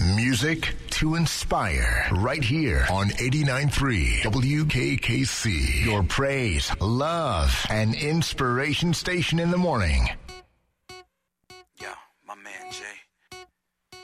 Music to inspire. Right here on 89.3 WKKC. Your praise, love, and inspiration station in the morning.